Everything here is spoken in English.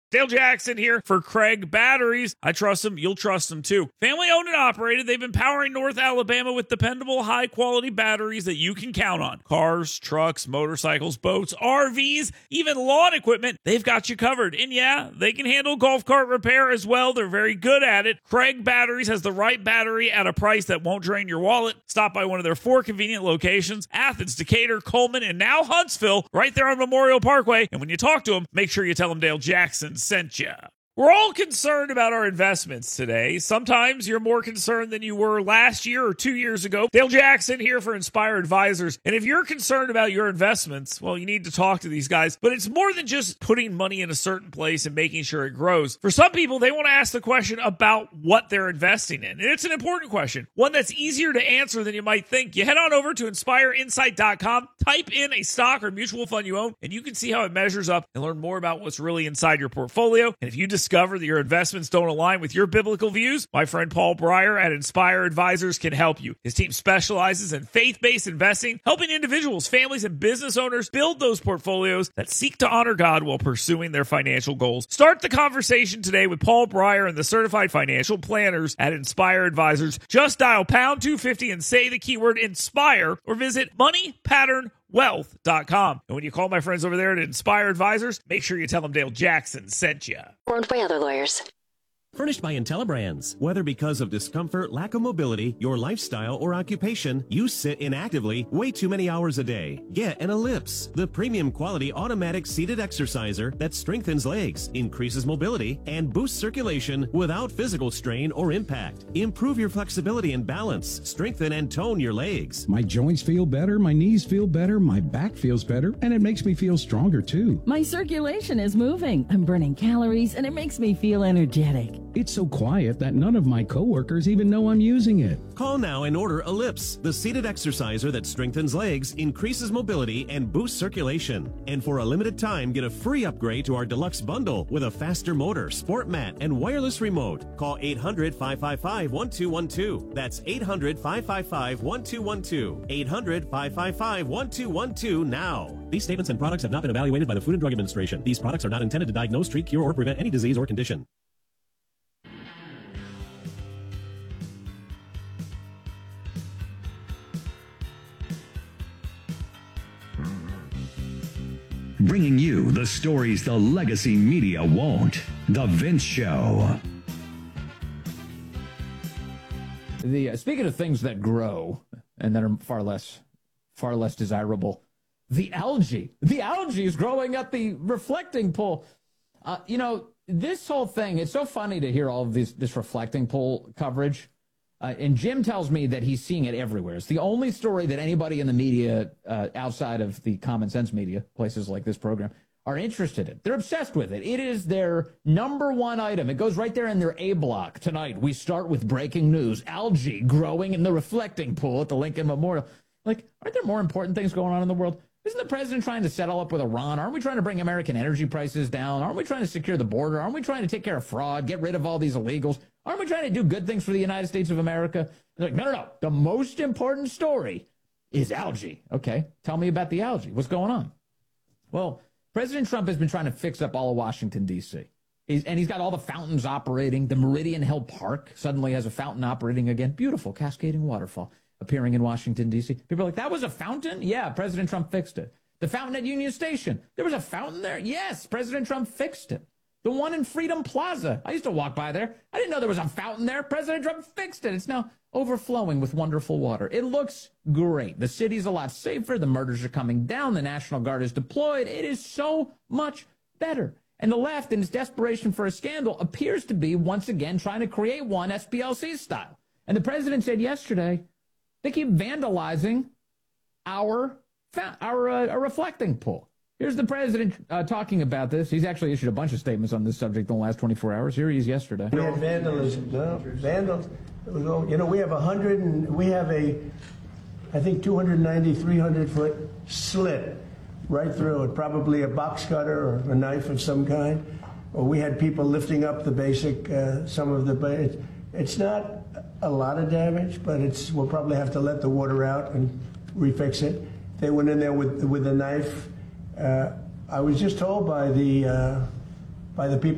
Dale Jackson here for Craig Batteries. I trust them. You'll trust them too. Family owned and operated. They've been powering North Alabama with dependable, high quality batteries that you can count on. Cars, trucks, motorcycles, boats, RVs, even lawn equipment. They've got you covered. And yeah, they can handle golf cart repair as well. They're very good at it. Craig Batteries has the right battery at a price that won't drain your wallet. Stop by one of their 4 convenient locations: Athens, Decatur, Coleman, and now Huntsville, right there on Memorial Parkway. And when you talk to them, make sure you tell them Dale Jackson sent you. We're all concerned about our investments today. Sometimes you're more concerned than you were last year or 2 years ago. Dale Jackson here for Inspire Advisors. And if you're concerned about your investments, well, you need to talk to these guys. But it's more than just putting money in a certain place and making sure it grows. For some people, they want to ask the question about what they're investing in. And it's an important question, one that's easier to answer than you might think. You head on over to inspireinsight.com, type in a stock or mutual fund you own, and you can see how it measures up and learn more about what's really inside your portfolio. And if you discover that your investments don't align with your biblical views, my friend Paul Breyer at Inspire Advisors can help you. His team specializes in faith-based investing, helping individuals, families, and business owners build those portfolios that seek to honor God while pursuing their financial goals. Start the conversation today with Paul Breyer and the certified financial planners at Inspire Advisors. Just dial pound 250 and say the keyword INSPIRE, or visit moneypatternwealth.com. And when you call my friends over there at Inspire Advisors, make sure you tell them Dale Jackson sent you. Owned by other lawyers. Furnished by IntelliBrands. Whether because of discomfort, lack of mobility, your lifestyle, or occupation, you sit inactively way too many hours a day. Get an Ellipse, the premium quality automatic seated exerciser that strengthens legs, increases mobility, and boosts circulation without physical strain or impact. Improve your flexibility and balance, strengthen and tone your legs. My joints feel better, my knees feel better, my back feels better, and it makes me feel stronger too. My circulation is moving, I'm burning calories, and it makes me feel energetic. It's so quiet that none of my coworkers even know I'm using it. Call now and order Ellipse, the seated exerciser that strengthens legs, increases mobility, and boosts circulation. And for a limited time, get a free upgrade to our deluxe bundle with a faster motor, sport mat, and wireless remote. Call 800-555-1212. That's 800-555-1212. 800-555-1212 now. These statements and products have not been evaluated by the Food and Drug Administration. These products are not intended to diagnose, treat, cure, or prevent any disease or condition. Bringing you the stories the legacy media won't. The Vince Show. Speaking of things that grow and that are far less desirable, the algae is growing at the reflecting pool. This whole thing, it's so funny to hear all of this reflecting pool coverage. And Jim tells me that he's seeing it everywhere. It's the only story that anybody in the media, outside of the common sense media, places like this program, are interested in. They're obsessed with it. It is their number one item. It goes right there in their A block. Tonight, we start with breaking news. Algae growing in the reflecting pool at the Lincoln Memorial. Like, aren't there more important things going on in the world? Isn't the president trying to settle up with Iran? Aren't we trying to bring American energy prices down? Aren't we trying to secure the border? Aren't we trying to take care of fraud, get rid of all these illegals? Aren't we trying to do good things for the United States of America? They're like, no. The most important story is algae. Okay, tell me about the algae. What's going on? Well, President Trump has been trying to fix up all of Washington, D.C. He's got all the fountains operating. The Meridian Hill Park suddenly has a fountain operating again. Beautiful, cascading waterfall appearing in Washington, D.C. People are like, that was a fountain? Yeah, President Trump fixed it. The fountain at Union Station. There was a fountain there? Yes, President Trump fixed it. The one in Freedom Plaza. I used to walk by there. I didn't know there was a fountain there. President Trump fixed it. It's now overflowing with wonderful water. It looks great. The city's a lot safer. The murders are coming down. The National Guard is deployed. It is so much better. And the left, in its desperation for a scandal, appears to be once again trying to create one SPLC style. And the president said yesterday, they keep vandalizing our reflecting pool. Here's the president talking about this. He's actually issued a bunch of statements on this subject in the last 24 hours. Here he is yesterday. We had vandalism. Vandals. We have I think 290, 300-foot slit right through it, probably a box cutter or a knife of some kind. Or we had people lifting up the basic, it's not a lot of damage, but we'll probably have to let the water out and refix it. They went in there with a knife. I was just told by the people